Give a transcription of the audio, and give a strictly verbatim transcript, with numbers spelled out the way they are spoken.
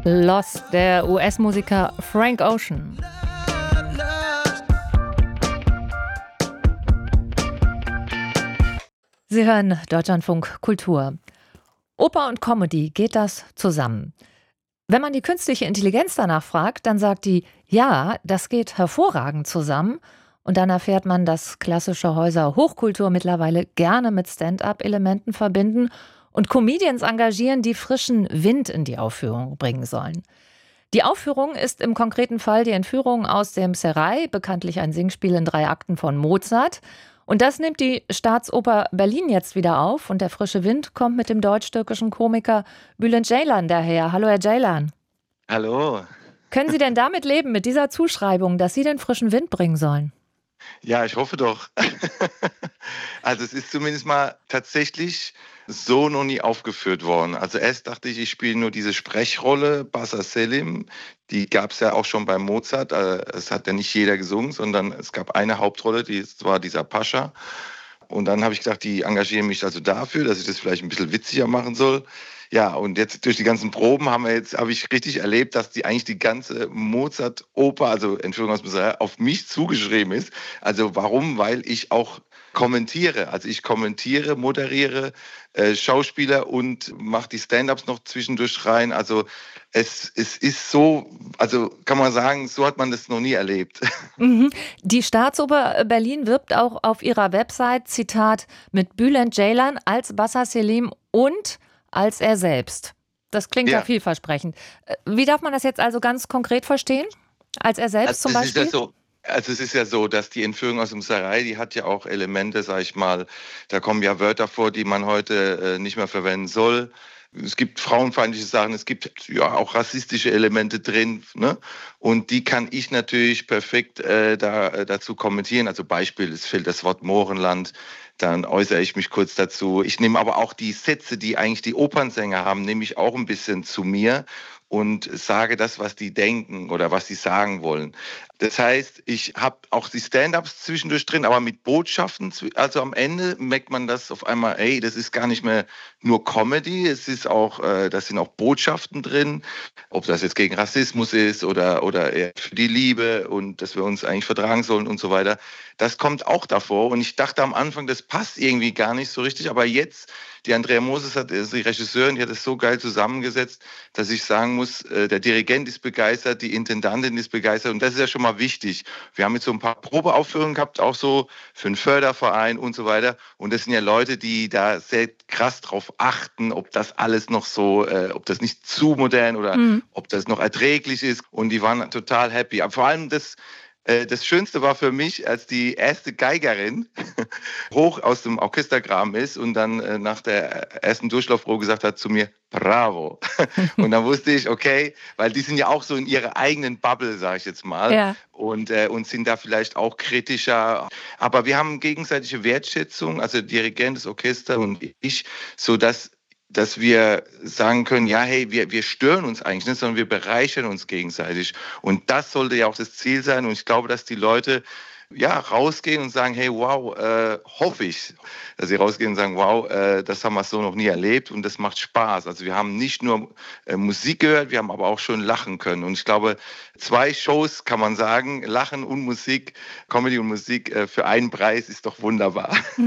Lost, der U S-Musiker Frank Ocean. Sie hören Deutschlandfunk Kultur. Oper und Comedy, geht das zusammen? Wenn man die künstliche Intelligenz danach fragt, dann sagt die, ja, das geht hervorragend zusammen. Und dann erfährt man, dass klassische Häuser Hochkultur mittlerweile gerne mit Stand-up-Elementen verbinden und Comedians engagieren, die frischen Wind in die Aufführung bringen sollen. Die Aufführung ist im konkreten Fall die Entführung aus dem Serail, bekanntlich ein Singspiel in drei Akten von Mozart. Und das nimmt die Staatsoper Berlin jetzt wieder auf. Und der frische Wind kommt mit dem deutsch-türkischen Komiker Bülent Ceylan daher. Hallo, Herr Ceylan. Hallo. Können Sie denn damit leben, mit dieser Zuschreibung, dass Sie den frischen Wind bringen sollen? Ja, ich hoffe doch. Also es ist zumindest mal tatsächlich so noch nie aufgeführt worden. Also erst dachte ich, ich spiele nur diese Sprechrolle, Bassa Selim. Die gab es ja auch schon bei Mozart. Es hat ja nicht jeder gesungen, sondern es gab eine Hauptrolle, die war dieser Pascha. Und dann habe ich gedacht, die engagieren mich also dafür, dass ich das vielleicht ein bisschen witziger machen soll. Ja, und jetzt durch die ganzen Proben haben wir jetzt, habe ich richtig erlebt, dass die eigentlich die ganze Mozart-Oper, also Entführung aus dem Serail, auf mich zugeschrieben ist. Also warum? Weil ich auch kommentiere. Also ich kommentiere, moderiere, äh, Schauspieler und mache die Stand-ups noch zwischendurch rein. Also es, es ist so, also kann man sagen, so hat man das noch nie erlebt. Mhm. Die Staatsoper Berlin wirbt auch auf ihrer Website, Zitat, mit Bülent Ceylan als Bassa Selim und als er selbst. Das klingt ja, ja vielversprechend. Wie darf man das jetzt also ganz konkret verstehen? Als er selbst also zum Beispiel? Ist ja so. Also es ist ja so, dass die Entführung aus dem Serail, die hat ja auch Elemente, sag ich mal, da kommen ja Wörter vor, die man heute äh, nicht mehr verwenden soll. Es gibt frauenfeindliche Sachen, es gibt ja auch rassistische Elemente drin, ne? Und die kann ich natürlich perfekt äh, da, äh, dazu kommentieren. Also Beispiel, es fehlt das Wort Mohrenland, dann äußere ich mich kurz dazu. Ich nehme aber auch die Sätze, die eigentlich die Opernsänger haben, nehme ich auch ein bisschen zu mir und sage das, was die denken oder was sie sagen wollen. Das heißt, ich habe auch die Stand-ups zwischendurch drin, aber mit Botschaften. Also am Ende merkt man das auf einmal, ey, das ist gar nicht mehr nur Comedy, es ist auch, äh, das sind auch Botschaften drin, ob das jetzt gegen Rassismus ist oder, oder eher für die Liebe und dass wir uns eigentlich vertragen sollen und so weiter. Das kommt auch davor. Und ich dachte am Anfang, das passt irgendwie gar nicht so richtig, aber jetzt, die Andrea Moses hat, ist die Regisseurin, die hat es so geil zusammengesetzt, dass ich sagen muss, äh, der Dirigent ist begeistert, die Intendantin ist begeistert und das ist ja schon mal wichtig. Wir haben jetzt so ein paar Probeaufführungen gehabt, auch so für einen Förderverein und so weiter. Und das sind ja Leute, die da sehr krass drauf achten, ob das alles noch so, äh, ob das nicht zu modern oder mhm. ob das noch erträglich ist. Und die waren total happy. Aber vor allem das, äh, das Schönste war für mich, als die erste Geigerin hoch aus dem Orchestergraben ist und dann äh, nach der ersten Durchlaufprobe gesagt hat zu mir, bravo. Und dann wusste ich, okay, weil die sind ja auch so in ihrer eigenen Bubble, sage ich jetzt mal, ja. und, äh, und sind da vielleicht auch kritischer. Aber wir haben gegenseitige Wertschätzung, also Dirigent, das Orchester und ich, sodass dass wir sagen können, ja, hey, wir, wir stören uns eigentlich nicht, sondern wir bereichern uns gegenseitig. Und das sollte ja auch das Ziel sein. Und ich glaube, dass die Leute ja, rausgehen und sagen, hey, wow, äh, hoffe ich, dass sie rausgehen und sagen, wow, äh, das haben wir so noch nie erlebt und das macht Spaß. Also wir haben nicht nur äh, Musik gehört, wir haben aber auch schon lachen können. Und ich glaube, zwei Shows kann man sagen, Lachen und Musik, Comedy und Musik äh, für einen Preis ist doch wunderbar.